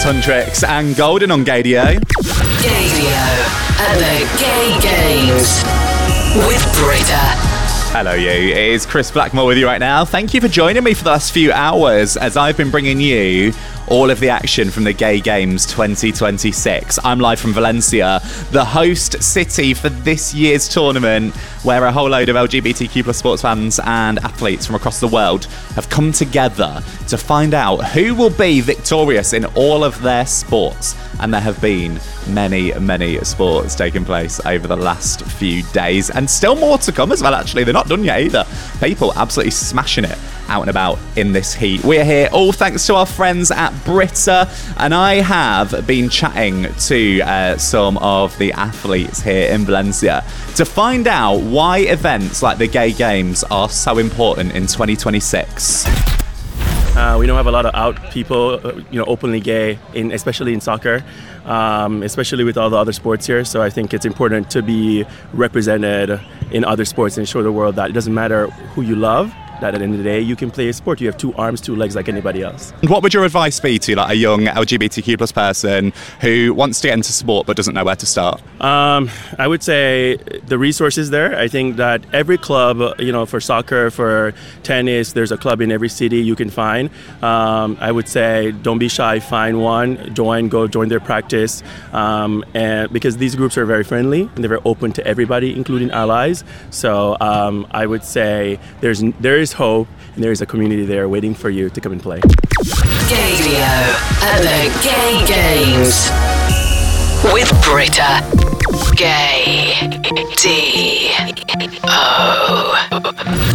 It's Huntrix and Golden on Gaydio. Gaydio at the Gay Games with Britta. Hello you, it is Chris Blackmore with you right now. Thank you for joining me for the last few hours as I've been bringing you all of the action from the Gay Games 2026. I'm live from Valencia, the host city for this year's tournament, where a whole load of LGBTQ plus sports fans and athletes from across the world have come together to find out who will be victorious in all of their sports. And there have been many, many sports taking place over the last few days, and still more to come as well, actually. They're not done yet either. People absolutely smashing it out and about in this heat. We're here all thanks to our friends at Britta, and I have been chatting to some of the athletes here in Valencia to find out why events like the Gay Games are so important in 2026. We don't have a lot of out people, openly gay, especially in soccer, especially with all the other sports here. So I think it's important to be represented in other sports and show the world that it doesn't matter who you love, that at the end of the day, you can play a sport. You have two arms, two legs like anybody else. And what would your advice be to a young LGBTQ plus person who wants to get into sport but doesn't know where to start? I would say the resources there. I think that every club, for soccer, for tennis, there's a club in every city you can find. I would say don't be shy, find one, go join their practice. And because these groups are very friendly and they're very open to everybody, including allies. So I would say there is hope, and there is a community there waiting for you to come and play. Gaydio at the Gay Games with Britta. Gay D-O.